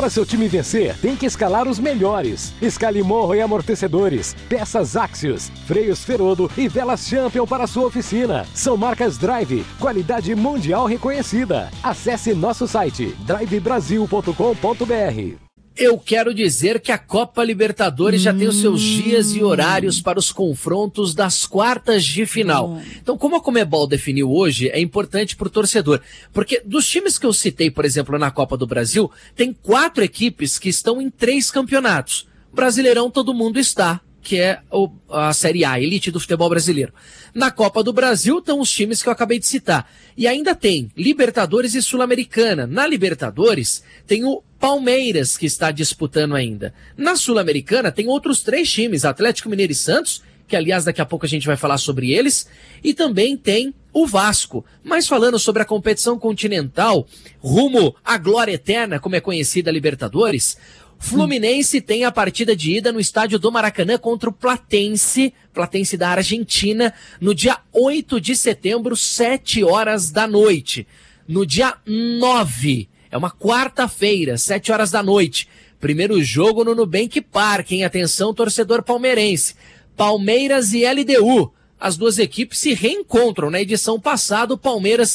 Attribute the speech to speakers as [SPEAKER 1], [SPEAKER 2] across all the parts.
[SPEAKER 1] Para seu time vencer, tem que escalar os melhores. Escale morro e amortecedores, peças Axios, freios Ferodo e velas Champion para sua oficina. São marcas Drive, qualidade mundial reconhecida. Acesse nosso site drivebrasil.com.br.
[SPEAKER 2] Eu quero dizer que a Copa Libertadores já tem os seus dias e horários para os confrontos das quartas de final. Então, como a Conmebol definiu hoje, é importante para o torcedor. Porque dos times que eu citei, por exemplo, na Copa do Brasil, tem 4 equipes que estão em 3 campeonatos. Brasileirão todo mundo está, que é a Série A, a elite do futebol brasileiro. Na Copa do Brasil estão os times que eu acabei de citar. E ainda tem Libertadores e Sul-Americana. Na Libertadores tem o Palmeiras, que está disputando ainda. Na Sul-Americana tem outros 3 times, Atlético Mineiro e Santos, que aliás daqui a pouco a gente vai falar sobre eles, e também tem o Vasco. Mas falando sobre a competição continental, rumo à glória eterna, como é conhecida a Libertadores, Fluminense tem a partida de ida no estádio do Maracanã contra o Platense da Argentina, no dia 8 de setembro, 7 horas da noite. No dia 9, é uma quarta-feira, 7 horas da noite. Primeiro jogo no Nubank Park, hein? Atenção, torcedor palmeirense. Palmeiras e LDU. As duas equipes se reencontram. Na edição passada, o Palmeiras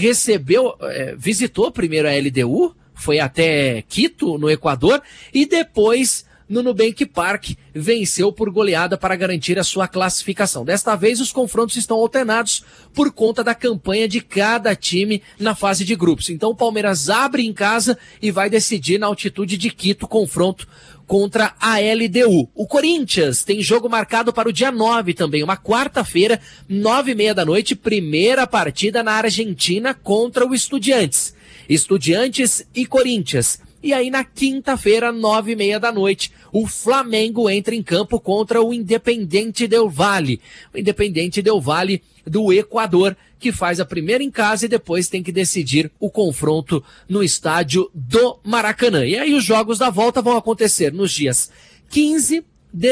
[SPEAKER 2] visitou primeiro a LDU, foi até Quito, no Equador, e depois, no Nubank Park, venceu por goleada para garantir a sua classificação. Desta vez, os confrontos estão alternados por conta da campanha de cada time na fase de grupos. Então, o Palmeiras abre em casa e vai decidir na altitude de Quito, confronto contra a LDU. O Corinthians tem jogo marcado para o dia 9 também, uma quarta-feira, 9h30 da noite, primeira partida na Argentina contra o Estudiantes. Estudiantes e Corinthians. E aí na quinta-feira, 9h30 da noite, o Flamengo entra em campo contra o Independiente del Valle. O Independiente del Valle do Equador, que faz a primeira em casa e depois tem que decidir o confronto no estádio do Maracanã. E aí os jogos da volta vão acontecer nos dias 15,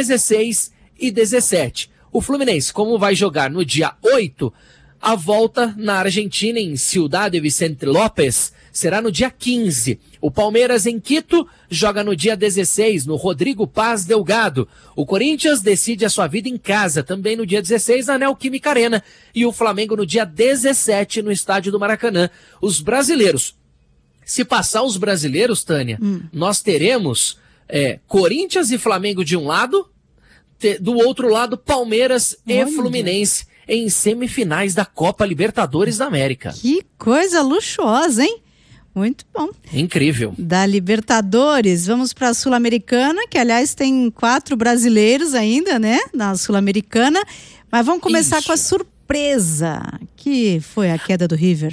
[SPEAKER 2] 16 e 17. O Fluminense, como vai jogar no dia 8, a volta na Argentina, em Ciudad de Vicente López, será no dia 15. O Palmeiras em Quito joga no dia 16, no Rodrigo Paz Delgado. O Corinthians decide a sua vida em casa, também no dia 16, na Neoquímica Arena. E o Flamengo no dia 17, no estádio do Maracanã. Os brasileiros. Se passar os brasileiros, Tânia, nós teremos Corinthians e Flamengo de um lado, do outro lado, Palmeiras e Fluminense em semifinais da Copa Libertadores da América.
[SPEAKER 3] Que coisa luxuosa, hein? Muito bom.
[SPEAKER 2] Incrível.
[SPEAKER 3] Da Libertadores, vamos para a Sul-Americana, que aliás tem 4 brasileiros ainda, né? Na Sul-Americana. Mas vamos começar com a surpresa, que foi a queda do River.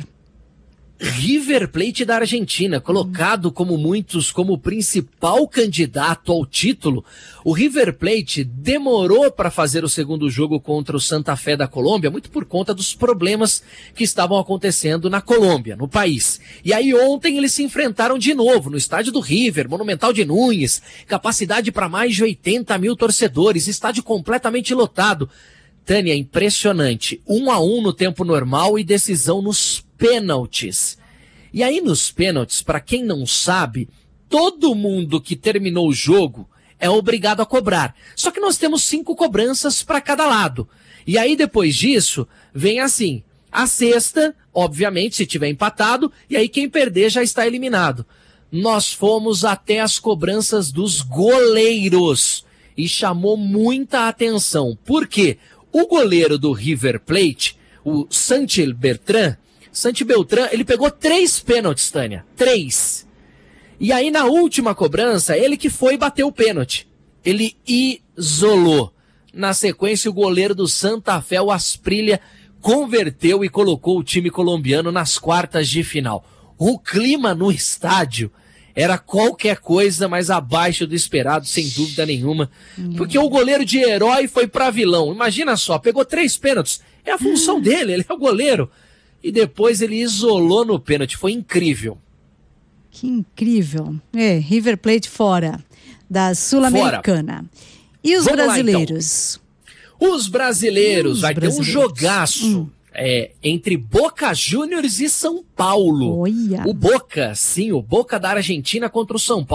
[SPEAKER 2] River Plate da Argentina, colocado como muitos como o principal candidato ao título. O River Plate demorou para fazer o segundo jogo contra o Santa Fé da Colômbia, muito por conta dos problemas que estavam acontecendo na Colômbia, no país. E aí ontem eles se enfrentaram de novo no estádio do River, Monumental de Núñez, capacidade para mais de 80 mil torcedores, estádio completamente lotado. Tânia, impressionante. 1-1 no tempo normal e decisão nos pênaltis. E aí nos pênaltis, para quem não sabe, todo mundo que terminou o jogo é obrigado a cobrar. Só que nós temos 5 cobranças para cada lado. E aí depois disso, vem assim, a sexta, obviamente, se tiver empatado, e aí quem perder já está eliminado. Nós fomos até as cobranças dos goleiros e chamou muita atenção. Por quê? O goleiro do River Plate, o Santi Beltrán, ele pegou 3 pênaltis, Tânia. 3. E aí na última cobrança, ele que foi bater o pênalti. Ele isolou. Na sequência, o goleiro do Santa Fé, o Asprilla, converteu e colocou o time colombiano nas quartas de final. O clima no estádio era qualquer coisa mais abaixo do esperado, sem dúvida nenhuma. Porque o goleiro de herói foi pra vilão. Imagina só, pegou 3 pênaltis. É a função dele, ele é o goleiro. E depois ele isolou no pênalti. Foi incrível.
[SPEAKER 3] Que incrível. River Plate fora da Sul-Americana. E os brasileiros?
[SPEAKER 2] Lá, então. Os brasileiros, vai ter um jogaço. Entre Boca Juniors e São Paulo.
[SPEAKER 3] Olha.
[SPEAKER 2] O Boca da Argentina contra o São Paulo.